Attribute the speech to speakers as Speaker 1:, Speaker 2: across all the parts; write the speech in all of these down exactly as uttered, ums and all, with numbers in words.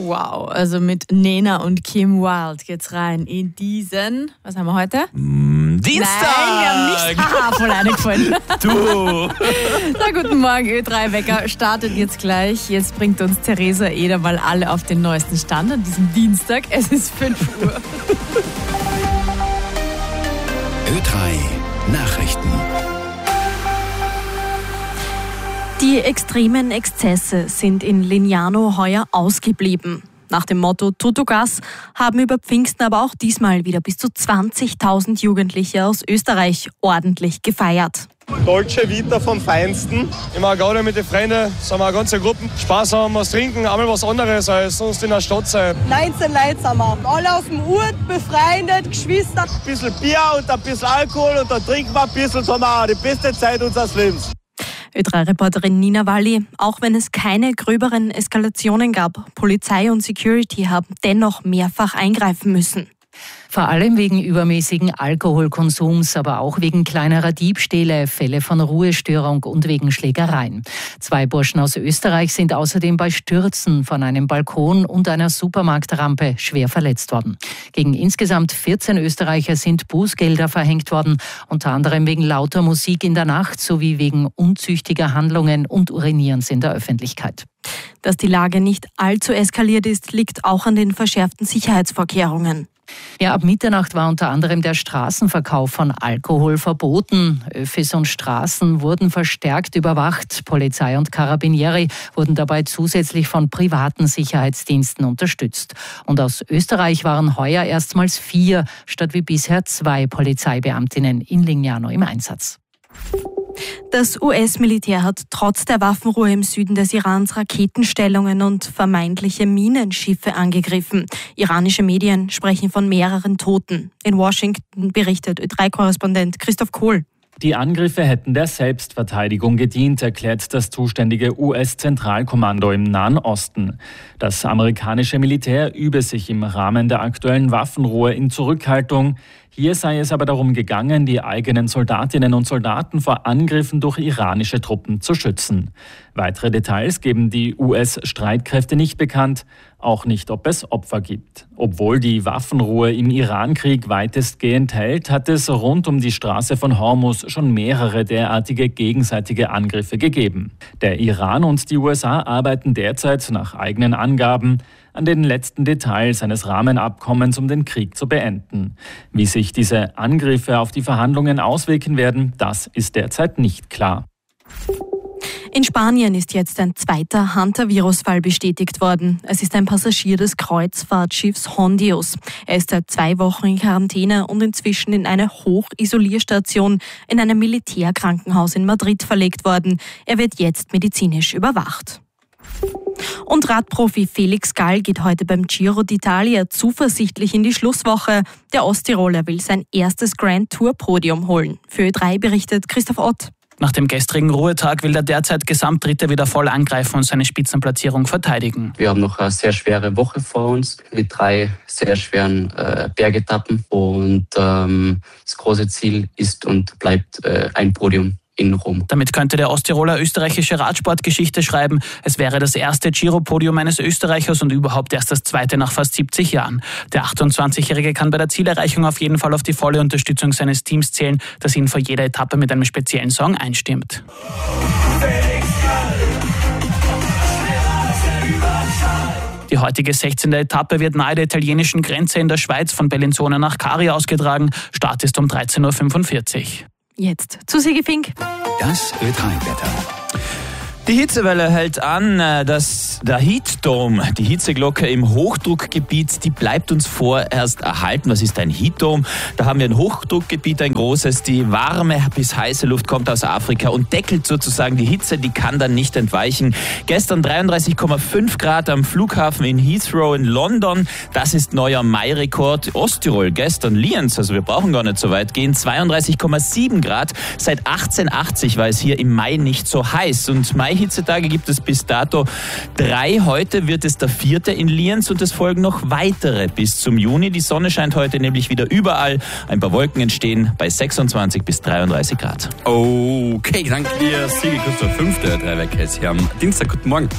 Speaker 1: Wow, also mit Nena und Kim Wilde geht's rein in diesen, was haben wir heute?
Speaker 2: Mm, Dienstag!
Speaker 1: Nein, wir haben nicht haha, voll eingefallen.
Speaker 2: Du!
Speaker 1: Na, guten Morgen, Ö drei Wecker startet jetzt gleich. Jetzt bringt uns Theresa Eder mal alle auf den neuesten Stand an diesem Dienstag. Es ist fünf Uhr.
Speaker 3: Ö drei Nachrichten.
Speaker 4: Die extremen Exzesse sind in Lignano heuer ausgeblieben. Nach dem Motto Tuttogas haben über Pfingsten aber auch diesmal wieder bis zu zwanzigtausend Jugendliche aus Österreich ordentlich gefeiert.
Speaker 5: Dolce Vita vom Feinsten. Immer gerade mit den Freunden, sind wir eine ganze Gruppe. Spaß haben, was trinken, einmal was anderes als sonst in der Stadt sein.
Speaker 6: neunzehn Leute sind wir. Alle auf dem Ort, befreundet, Geschwister.
Speaker 7: Ein bisschen Bier und ein bisschen Alkohol und dann trinken wir ein bisschen, so haben wir die beste Zeit unseres Lebens.
Speaker 4: Ö drei Reporterin Nina Walli, auch wenn es keine gröberen Eskalationen gab, Polizei und Security haben dennoch mehrfach eingreifen müssen.
Speaker 8: Vor allem wegen übermäßigen Alkoholkonsums, aber auch wegen kleinerer Diebstähle, Fälle von Ruhestörung und wegen Schlägereien. Zwei Burschen aus Österreich sind außerdem bei Stürzen von einem Balkon und einer Supermarktrampe schwer verletzt worden. Gegen insgesamt vierzehn Österreicher sind Bußgelder verhängt worden, unter anderem wegen lauter Musik in der Nacht sowie wegen unzüchtiger Handlungen und Urinierens in der Öffentlichkeit.
Speaker 4: Dass die Lage nicht allzu eskaliert ist, liegt auch an den verschärften Sicherheitsvorkehrungen.
Speaker 8: Ja, ab Mitternacht war unter anderem der Straßenverkauf von Alkohol verboten. Öffis und Straßen wurden verstärkt überwacht. Polizei und Carabinieri wurden dabei zusätzlich von privaten Sicherheitsdiensten unterstützt. Und aus Österreich waren heuer erstmals vier statt wie bisher zwei Polizeibeamtinnen in Lignano im Einsatz.
Speaker 4: Das U S-Militär hat trotz der Waffenruhe im Süden des Irans Raketenstellungen und vermeintliche Minenschiffe angegriffen. Iranische Medien sprechen von mehreren Toten. In Washington berichtet Ö drei Korrespondent Christoph Kohl.
Speaker 9: Die Angriffe hätten der Selbstverteidigung gedient, erklärt das zuständige U S-Zentralkommando im Nahen Osten. Das amerikanische Militär übe sich im Rahmen der aktuellen Waffenruhe in Zurückhaltung. Hier sei es aber darum gegangen, die eigenen Soldatinnen und Soldaten vor Angriffen durch iranische Truppen zu schützen. Weitere Details geben die U S-Streitkräfte nicht bekannt, auch nicht, ob es Opfer gibt. Obwohl die Waffenruhe im Irankrieg weitestgehend hält, hat es rund um die Straße von Hormuz schon mehrere derartige gegenseitige Angriffe gegeben. Der Iran und die U S A arbeiten derzeit nach eigenen Angaben an den letzten Details eines Rahmenabkommens, um den Krieg zu beenden. Wie sich diese Angriffe auf die Verhandlungen auswirken werden, das ist derzeit nicht klar.
Speaker 4: In Spanien ist jetzt ein zweiter Hantavirus-Fall bestätigt worden. Es ist ein Passagier des Kreuzfahrtschiffs Hondios. Er ist seit zwei Wochen in Quarantäne und inzwischen in eine Hochisolierstation in einem Militärkrankenhaus in Madrid verlegt worden. Er wird jetzt medizinisch überwacht. Und Radprofi Felix Gall geht heute beim Giro d'Italia zuversichtlich in die Schlusswoche. Der Osttiroler will sein erstes Grand Tour-Podium holen. Für Ö drei berichtet Christoph Ott.
Speaker 10: Nach dem gestrigen Ruhetag will der derzeit Gesamtdritte wieder voll angreifen und seine Spitzenplatzierung verteidigen.
Speaker 11: Wir haben noch eine sehr schwere Woche vor uns mit drei sehr schweren äh, Bergetappen. Und ähm, das große Ziel ist und bleibt äh, ein Podium in Rom.
Speaker 10: Damit könnte der Osttiroler österreichische Radsportgeschichte schreiben. Es wäre das erste Giro-Podium eines Österreichers und überhaupt erst das zweite nach fast siebzig Jahren. Der achtundzwanzigjährige kann bei der Zielerreichung auf jeden Fall auf die volle Unterstützung seines Teams zählen, das ihn vor jeder Etappe mit einem speziellen Song einstimmt. Die heutige sechzehnte Etappe wird nahe der italienischen Grenze in der Schweiz von Bellinzona nach Cari ausgetragen. Start ist um dreizehn Uhr fünfundvierzig.
Speaker 4: Jetzt zu Sigi Fink.
Speaker 3: Das Ö drei Wetter.
Speaker 2: Die Hitzewelle hält an, dass der Heat Dome, die Hitzeglocke im Hochdruckgebiet, die bleibt uns vorerst erhalten. Was ist ein Heat Dome? Da haben wir ein Hochdruckgebiet, ein großes. Die warme bis heiße Luft kommt aus Afrika und deckelt sozusagen die Hitze, die kann dann nicht entweichen. Gestern dreiunddreißig Komma fünf Grad am Flughafen in Heathrow in London. Das ist neuer Mai-Rekord. Osttirol gestern, Lienz, also wir brauchen gar nicht so weit gehen, zweiunddreißig Komma sieben Grad. Seit achtzehnhundertachtzig war es hier im Mai nicht so heiß. Und Mai Hitzetage gibt es bis dato drei. Heute wird es der vierte in Lienz und es folgen noch weitere bis zum Juni. Die Sonne scheint heute nämlich wieder überall. Ein paar Wolken entstehen bei sechsundzwanzig bis dreiunddreißig Grad.
Speaker 12: Okay, danke dir, Sigi Christoph. Fünfte Drei Wecker ist hier am Dienstag. Guten Morgen.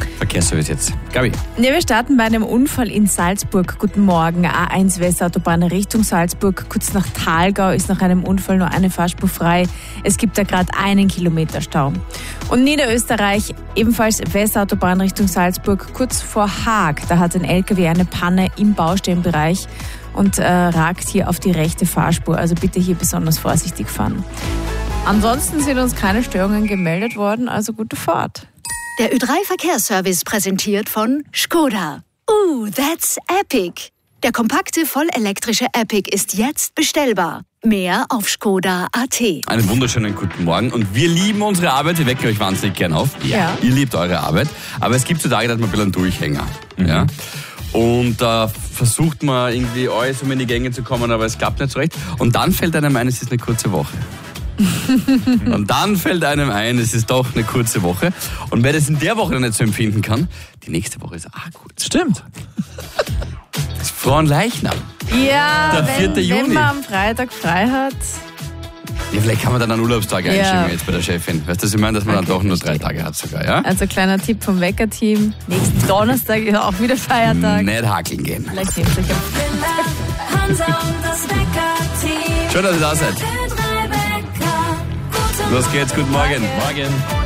Speaker 12: Verkehrsservice jetzt. Gabi.
Speaker 1: Ja, wir starten bei einem Unfall in Salzburg. Guten Morgen. A eins Westautobahn Richtung Salzburg. Kurz nach Thalgau ist nach einem Unfall nur eine Fahrspur frei. Es gibt da gerade einen Kilometer Stau. Und Niederösterreich, ebenfalls Westautobahn Richtung Salzburg, kurz vor Haag. Da hat ein L K W eine Panne im Baustellenbereich und äh, ragt hier auf die rechte Fahrspur. Also bitte hier besonders vorsichtig fahren. Ansonsten sind uns keine Störungen gemeldet worden, also gute Fahrt.
Speaker 13: Der Ö drei Verkehrsservice präsentiert von Skoda. Uh, that's epic. Der kompakte, vollelektrische Epic ist jetzt bestellbar. Mehr auf skoda punkt a t.
Speaker 12: Einen wunderschönen guten Morgen. Und wir lieben unsere Arbeit. Wir wecken euch wahnsinnig gern auf.
Speaker 1: Ja.
Speaker 12: Ihr liebt eure Arbeit. Aber es gibt so Tage, da hat man ein bisschen einen Durchhänger. Mhm. Ja? Und da äh, versucht man irgendwie alles, um in die Gänge zu kommen, aber es klappt nicht so recht. Und dann fällt einem ein, es ist eine kurze Woche. Und dann fällt einem ein, es ist doch eine kurze Woche. Und wer das in der Woche nicht so empfinden kann, die nächste Woche ist auch kurz.
Speaker 2: Stimmt.
Speaker 12: Das ist Fronleichnam.
Speaker 1: Ja,
Speaker 12: Der
Speaker 1: wenn,
Speaker 12: vierte Juni.
Speaker 1: wenn man am Freitag frei hat.
Speaker 12: Ja, vielleicht kann man dann einen Urlaubstag
Speaker 1: Ja.
Speaker 12: einschieben jetzt bei der Chefin. Weißt du, was ich meine, dass man
Speaker 1: Okay,
Speaker 12: dann doch nur
Speaker 1: verstehe.
Speaker 12: drei Tage hat sogar, ja?
Speaker 1: Also kleiner Tipp vom Wecker-Team. Nächsten Donnerstag ist auch wieder Feiertag.
Speaker 12: Nicht hakeln gehen.
Speaker 1: Vielleicht nehmt euch auf.
Speaker 14: Hansa und das Wecker-Team.
Speaker 12: Schön, dass ihr da seid.
Speaker 14: Ö drei Wecker. Guten
Speaker 12: Los geht's, guten Morgen.
Speaker 2: Morgen.